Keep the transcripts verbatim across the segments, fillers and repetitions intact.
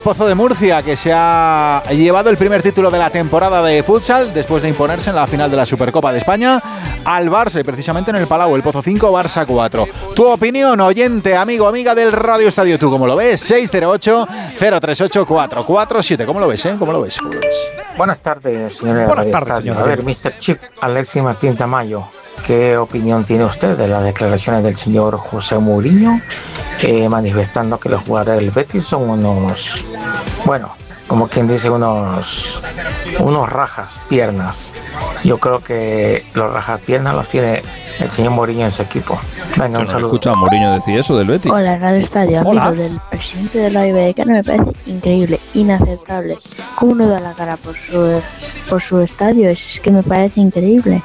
Pozo de Murcia, que se ha llevado el primer título de la temporada de futsal después de imponerse en la final de la Supercopa de España al Barça, y precisamente en el Palau, el Pozo cinco, Barça cuatro. Tu opinión, oyente, amigo, amiga del Radio Estadio, ¿tú cómo lo ves? seis cero ocho, cero tres ocho, cuatro cuatro siete. ¿Cómo lo ves, eh? ¿Cómo lo ves? ¿Cómo lo ves? Buenas tardes, señor. Buenas tardes, señor. A ver, mister Chip, Alexis Martín Tamayo, ¿qué opinión tiene usted de las declaraciones del señor José Mourinho, eh, manifestando que los jugadores del Betis son unos, bueno, como quien dice, unos, unos rajas piernas? Yo creo que los rajas piernas los tiene el señor Mourinho en su equipo. Venga, un Yo no saludo. he escuchado a Mourinho decir eso del Betis. Hola, Radio Estadio, Hola. amigo del presidente de la Iberoamericana, me parece increíble, inaceptable. ¿Cómo no da la cara por su, por su estadio? Es que me parece increíble.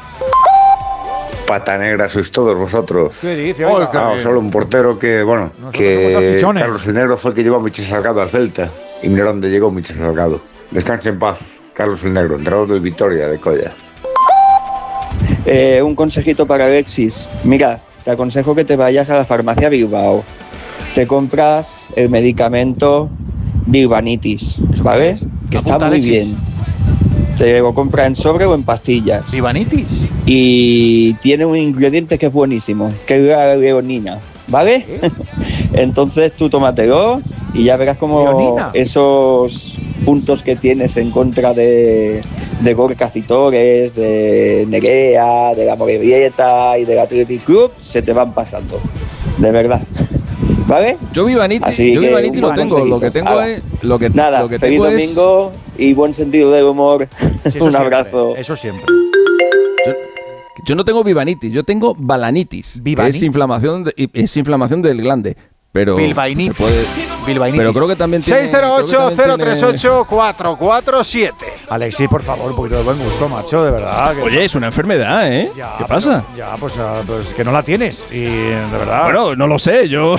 Pata negra sois todos vosotros. ¿Qué dice? Oiga, Ah, que- solo un portero que, bueno, Nosotros somos que salchichones. Carlos el Negro fue el que llevó a Michel Salgado al Celta. Y mira dónde llegó Michel Salgado. Descanse en paz, Carlos el Negro, entrenador del Vitoria de Colla. Eh, un consejito para Alexis. Mira, te aconsejo que te vayas a la farmacia Bilbao. Te compras el medicamento Bilbanitis, ¿vale? Que está Apunta, muy Alexis. bien. Te lo compra en sobre o en pastillas. Vivanitis. Y tiene un ingrediente que es buenísimo, que es la leonina, ¿vale? Entonces tú tómatelo y ya verás como ¿Leonina? esos puntos que tienes en contra de, de Gorka Citores, de Nerea, de la Morevieta y del Athletic Club se te van pasando, de verdad. ¿Vale? Yo Vivaniti, Así yo que Vivaniti un lo buen tengo, lo que consejito. tengo Hala. es lo que Nada, lo que feliz tengo es domingo y buen sentido del humor. Sí, eso Un siempre, abrazo. Eso siempre. yo, yo no tengo Vivanitis, yo tengo balanitis, que ¿Vivani? es inflamación de- es inflamación del glande, pero Bilbainitis. se puede- Bilbainitis. pero creo que también tiene seis cero ocho, creo que cero también tres tiene- ocho, cuatro cuatro siete. Alexis, por favor, un poquito de buen gusto, macho, de verdad. que- Oye, es una enfermedad, ¿eh? Ya, ¿Qué pero- pasa? Ya, pues, ah, pues que no la tienes. Y de verdad. Bueno, no lo sé, yo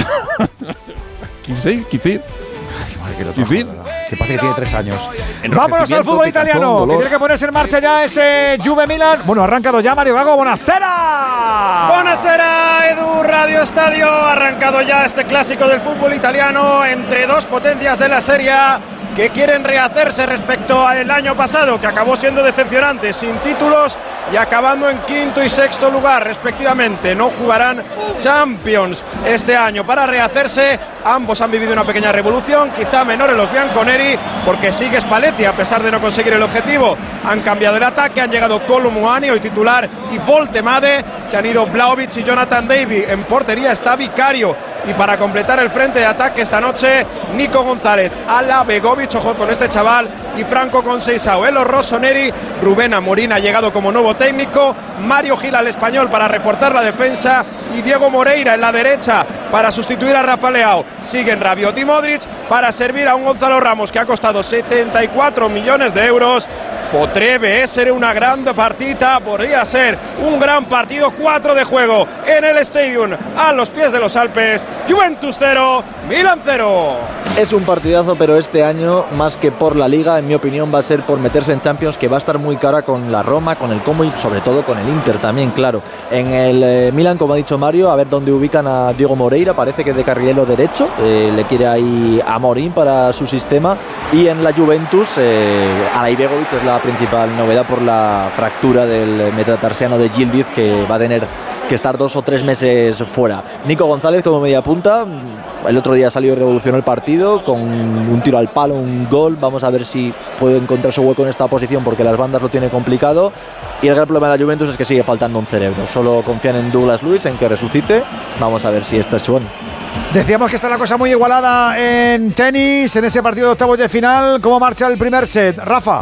quise, quise. que lo en fin. trajo, ¿verdad? Que parece que tiene tres años. Enrojecimiento, Vámonos al fútbol picazón, italiano. Que dolor. tiene que ponerse en marcha ya ese Juve Milan. Bueno, ha arrancado ya Mario Gago. ¡Buonasera! Buonasera, Edu, Radio Estadio. Ha arrancado ya este clásico del fútbol italiano entre dos potencias de la Serie A que quieren rehacerse respecto al año pasado, que acabó siendo decepcionante, sin títulos y acabando en quinto y sexto lugar respectivamente. No jugarán Champions este año. Para rehacerse, ambos han vivido una pequeña revolución, quizá menor en los bianconeri, porque sigue Spalletti a pesar de no conseguir el objetivo. Han cambiado el ataque, han llegado Colomboani, hoy titular, y Voltemade. Se han ido Vlahovic y Jonathan David. En portería está Vicario. Y para completar el frente de ataque esta noche, Nico González, Ala Begovic, ojo con este chaval, y Franco Conceição. Elo Rossoneri, Rubén Amorín ha llegado como nuevo técnico, Mario Gil al español para reforzar la defensa y Diego Moreira en la derecha para sustituir a Rafa Leao. Siguen Rabiot y Modric para servir a un Gonzalo Ramos que ha costado setenta y cuatro millones de euros. Potrebbe essere una gran partita, podría ser un gran partido, cuatro de juego en el Stadium a los pies de los Alpes. Juventus cero, Milan cero. Es un partidazo, pero este año, más que por la Liga, en mi opinión, va a ser por meterse en Champions, que va a estar muy cara con la Roma, con el Como y sobre todo con el Inter también, claro. En el eh, Milan, como ha dicho Mario, a ver dónde ubican a Diego Moreira, parece que de carrilero derecho, eh, le quiere ahí a Morín para su sistema. Y en la Juventus, eh, Alay Begovic es la principal novedad por la fractura del metatarsiano de Gildiz, que va a tener que estar dos o tres meses fuera. Nico González como media punta, el otro día salió y revolucionó el partido con un tiro al palo, un gol. Vamos a ver si puede encontrar su hueco en esta posición, porque las bandas lo tiene complicado. Y el gran problema de la Juventus es que sigue faltando un cerebro. Solo confían en Douglas Luiz, en que resucite. Vamos a ver si este suena. Decíamos que está la cosa muy igualada en tenis, en ese partido de octavos de final. ¿Cómo marcha el primer set? Rafa.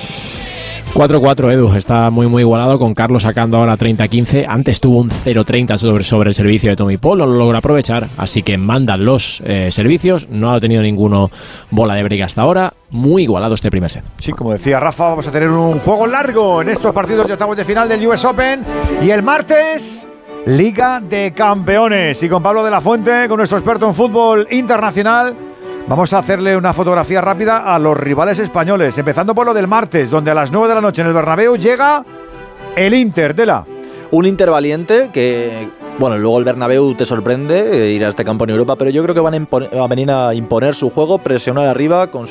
cuatro cuatro, Edu, está muy muy igualado, con Carlos sacando ahora treinta quince. Antes tuvo un cero treinta sobre, sobre el servicio de Tommy Paul, no lo logra aprovechar, así que mandan los eh, servicios. No ha tenido ninguno bola de break hasta ahora. Muy igualado este primer set. Sí, como decía Rafa, vamos a tener un juego largo en estos partidos de octavos de final del U S Open. Y el martes, Liga de Campeones. Y con Pablo de la Fuente, con nuestro experto en fútbol internacional, vamos a hacerle una fotografía rápida a los rivales españoles, empezando por lo del martes, donde a las nueve de la noche en el Bernabéu llega el Inter de la... Un Inter valiente que, bueno, luego el Bernabéu te sorprende, eh, ir a este campo en Europa, pero yo creo que van a, impon- a venir a imponer su juego, presionar arriba con